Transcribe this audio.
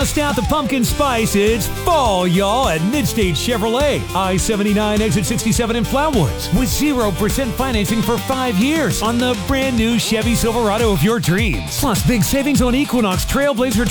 Bust out the pumpkin spice. It's fall, y'all, at Midstate Chevrolet. I-79 exit 67 in Flatwoods. With 0% financing for 5 years on the brand new Chevy Silverado of your dreams. Plus big savings on Equinox, Trailblazer,